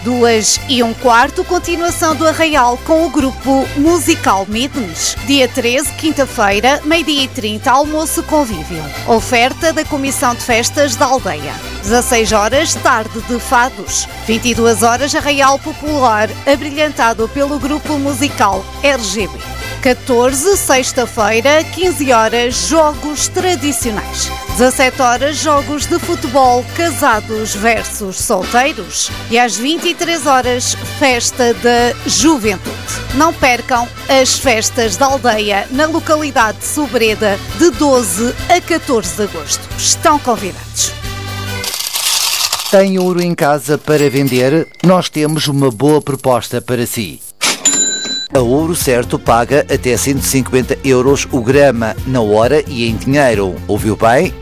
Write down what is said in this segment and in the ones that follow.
2 1/4, continuação do Arraial com o grupo musical Midnes. Dia 13, quinta-feira, 12h30, almoço convívio. Oferta da Comissão de Festas da Aldeia. 16 horas, tarde de fados. 22 horas, Arraial Popular, abrilhantado pelo grupo musical RGB. 14, sexta-feira, 15 horas, jogos tradicionais. 17 horas, jogos de futebol, casados versus solteiros. E às 23 horas, festa da juventude. Não percam as festas da aldeia na localidade de Sobreda de 12 a 14 de agosto. Estão convidados. Tem ouro em casa para vender? Nós temos uma boa proposta para si. A Ouro Certo paga até 150 euros o grama, na hora e em dinheiro. Ouviu bem?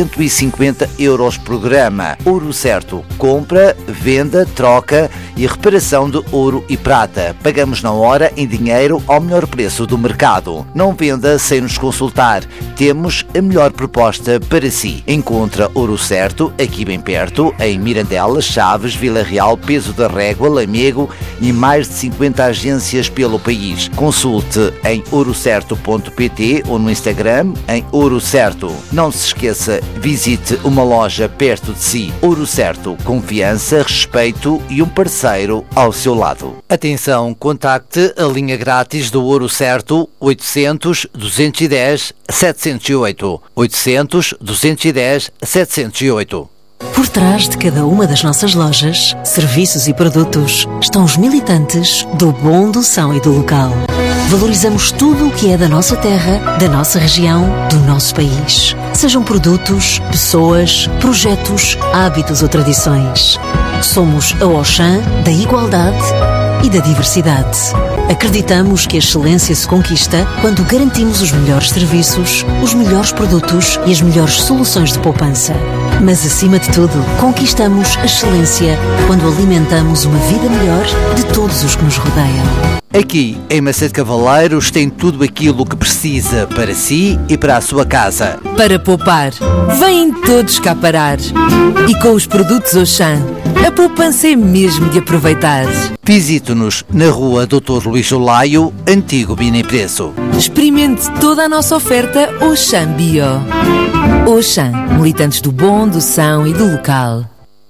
150 euros por grama. Ouro Certo. Compra, venda, troca e reparação de ouro e prata. Pagamos na hora, em dinheiro, ao melhor preço do mercado. Não venda sem nos consultar. Temos a melhor proposta para si. Encontra Ouro Certo aqui bem perto, em Mirandela, Chaves, Vila Real, Peso da Régua, Lamego e mais de 50 agências pelo país. Consulte em ourocerto.pt ou no Instagram em Ouro Certo. Não se esqueça, visite uma loja perto de si. Ouro Certo, confiança, respeito e um parceiro ao seu lado. Atenção, contacte a linha grátis do Ouro Certo 800 210 708. 800 210 708. Por trás de cada uma das nossas lojas, serviços e produtos estão os militantes do bom, do são e do local. Valorizamos tudo o que é da nossa terra, da nossa região, do nosso país. Sejam produtos, pessoas, projetos, hábitos ou tradições. Somos a Auchan da igualdade e da diversidade. Acreditamos que a excelência se conquista quando garantimos os melhores serviços, os melhores produtos e as melhores soluções de poupança. Mas, acima de tudo, conquistamos a excelência quando alimentamos uma vida melhor de todos os que nos rodeiam. Aqui, em Macedo Cavaleiros, tem tudo aquilo que precisa para si e para a sua casa. Para poupar, vêm todos cá parar. E com os produtos Auchan, a poupança é mesmo de aproveitar. Visite-nos na rua Dr. Luís Olaio, antigo Bina e Preço. Experimente toda a nossa oferta Auchan Bio. Auchan, militantes do bom, do são e do local.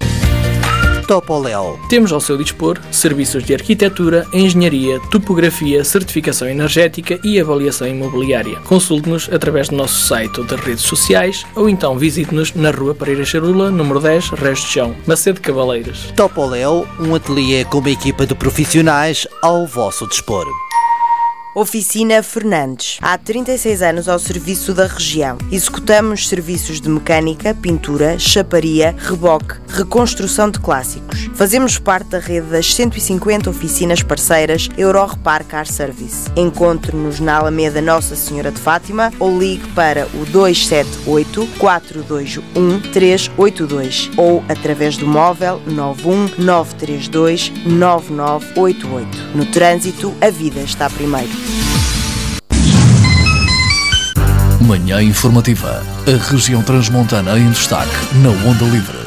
Topoléu. Temos ao seu dispor serviços de arquitetura, engenharia, topografia, certificação energética e avaliação imobiliária. Consulte-nos através do nosso site ou das redes sociais ou então visite-nos na Rua Pereira Charula, número 10, Resto de Chão, Macedo Cavaleiros. Topoléu, um ateliê com uma equipa de profissionais ao vosso dispor. Oficina Fernandes. Há 36 anos ao serviço da região. Executamos serviços de mecânica, pintura, chaparia, reboque, reconstrução de clássicos. Fazemos parte da rede das 150 oficinas parceiras Euro Repar Car Service. Encontre-nos na Alameda Nossa Senhora de Fátima ou ligue para o 278 421 382 ou através do móvel 91 932 9988. No trânsito, a vida está primeiro. Manhã informativa. A região transmontana em destaque na Onda Livre.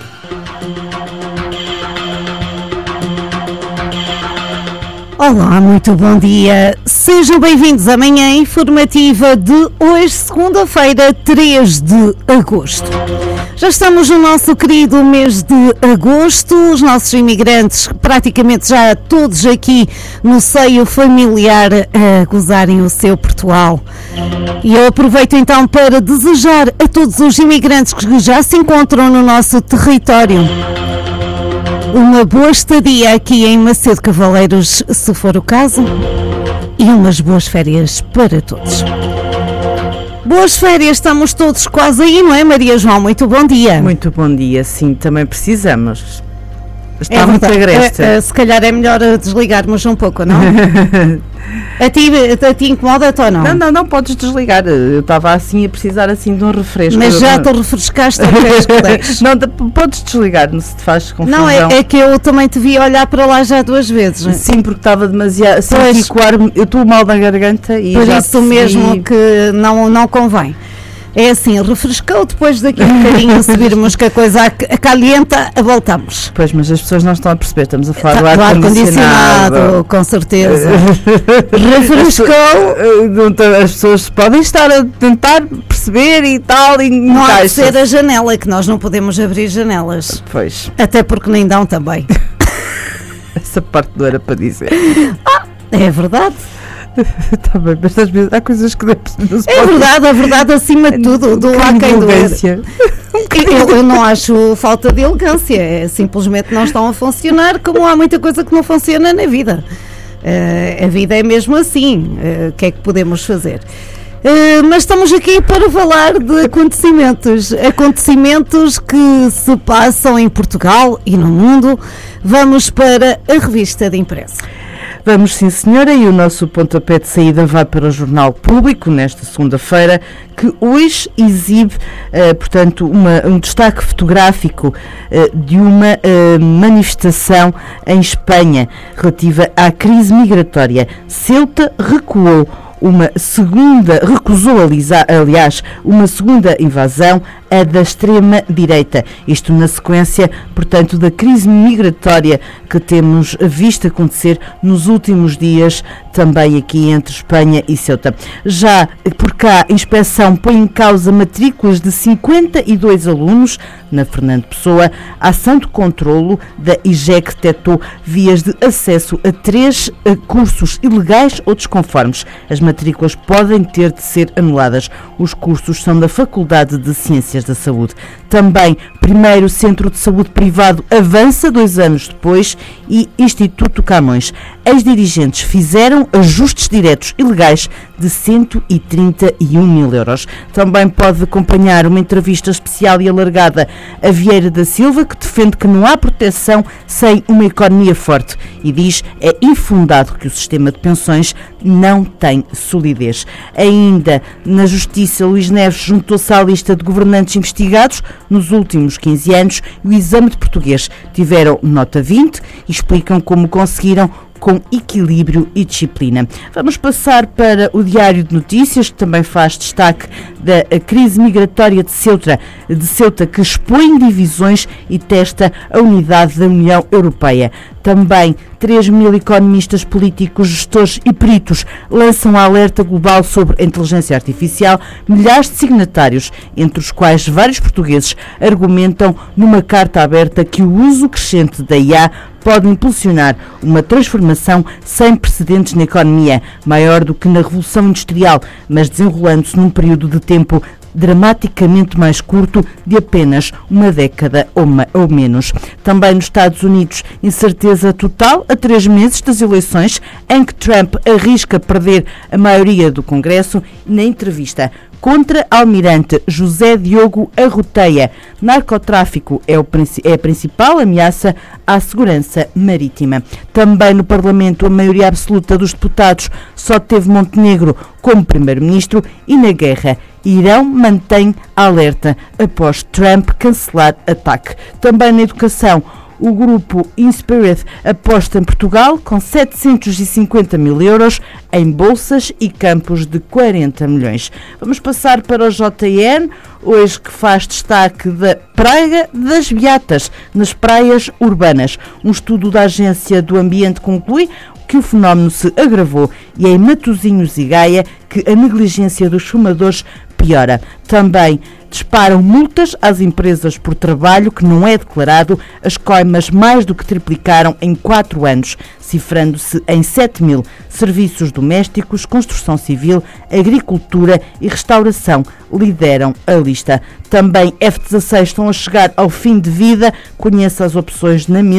Olá, muito bom dia. Sejam bem-vindos à manhã informativa de hoje, segunda-feira, 3 de agosto. Já estamos no nosso querido mês de agosto, os nossos imigrantes, praticamente já todos aqui no seio familiar, a gozarem o seu Portugal. E eu aproveito então para desejar a todos os imigrantes que já se encontram no nosso território uma boa estadia aqui em Macedo Cavaleiros, se for o caso, e umas boas férias para todos. Boas férias, estamos todos quase aí, não é, Maria João? Muito bom dia. Muito bom dia, sim, também precisamos. Está muito agreste. Se calhar é melhor desligarmos um pouco, não? A ti incomoda-te ou não? Não, podes desligar. Eu estava assim a precisar assim de um refresco. Mas já te refrescaste a vez que tens. Não, podes desligar, não se te faz confusão. Não, é que eu também te vi olhar para lá já 2 vezes. Não é? Sim, porque estava demasiado... Eu estou mal da garganta e por já isso mesmo que não convém. É assim, refrescou, depois daqui a um bocadinho subirmos que a coisa acalenta, voltamos. Pois, mas as pessoas não estão a perceber, estamos a falar do ar-condicionado. Com certeza. Refrescou. As pessoas podem estar a tentar perceber e tal, e não há de ser a janela, que nós não podemos abrir janelas. Pois. Até porque nem dão também. Essa parte não era para dizer. É verdade. Está bem, mas às vezes há coisas que não se É verdade, acima de tudo, do lá quem doer. Eu não acho falta de elegância, simplesmente não estão a funcionar, como há muita coisa que não funciona na vida. A vida é mesmo assim, o que é que podemos fazer? Mas estamos aqui para falar de acontecimentos que se passam em Portugal e no mundo. Vamos para a revista de imprensa. Vamos, sim senhora, e o nosso pontapé de saída vai para o Jornal Público nesta segunda-feira, que hoje exibe, portanto, um destaque fotográfico de uma manifestação em Espanha relativa à crise migratória. Ceuta recusou, aliás, uma segunda invasão, a da extrema-direita. Isto na sequência, portanto, da crise migratória que temos visto acontecer nos últimos dias, também aqui entre Espanha e Ceuta. Já por cá, a inspeção põe em causa matrículas de 52 alunos na Fernando Pessoa. A ação de controlo da IGEC detectou vias de acesso a 3 cursos ilegais ou desconformes. As matrículas podem ter de ser anuladas. Os cursos são da Faculdade de Ciências da Saúde. Também, primeiro centro de saúde privado avança 2 anos depois e Instituto Camões. Ex-dirigentes fizeram ajustes diretos ilegais de 131 mil euros. Também pode acompanhar uma entrevista especial e alargada a Vieira da Silva, que defende que não há proteção sem uma economia forte e diz é infundado que o sistema de pensões não tem solidez. Ainda na Justiça, Luís Neves juntou-se à lista de governantes investigados nos últimos 15 anos e o exame de português tiveram nota 20 e explicam como conseguiram com equilíbrio e disciplina. Vamos passar para o Diário de Notícias, que também faz destaque da crise migratória de Ceuta, que expõe divisões e testa a unidade da União Europeia. Também 3 mil economistas, políticos, gestores e peritos lançam um alerta global sobre a inteligência artificial. Milhares de signatários, entre os quais vários portugueses, argumentam numa carta aberta que o uso crescente da IA pode impulsionar uma transformação sem precedentes na economia, maior do que na Revolução Industrial, mas desenrolando-se num período de tempo dramaticamente mais curto, de apenas uma década ou menos. Também nos Estados Unidos, incerteza total a 3 meses das eleições, em que Trump arrisca perder a maioria do Congresso. Na entrevista contra almirante José Diogo Arroteia, narcotráfico é a principal ameaça à segurança marítima. Também no Parlamento, a maioria absoluta dos deputados só teve Montenegro como primeiro-ministro e na guerra, Irão mantém alerta após Trump cancelar ataque. Também na educação, o grupo Inspirit aposta em Portugal com 750 mil euros em bolsas e campos de 40 milhões. Vamos passar para o JN, hoje que faz destaque da praga das beatas nas praias urbanas. Um estudo da Agência do Ambiente conclui que o fenómeno se agravou e é em Matosinhos e Gaia que a negligência dos fumadores piora. Também disparam multas às empresas por trabalho que não é declarado. As coimas mais do que triplicaram em 4 anos, cifrando-se em 7 mil. Serviços domésticos, construção civil, agricultura e restauração lideram a lista. Também F-16 estão a chegar ao fim de vida. Conheça as opções na mesa.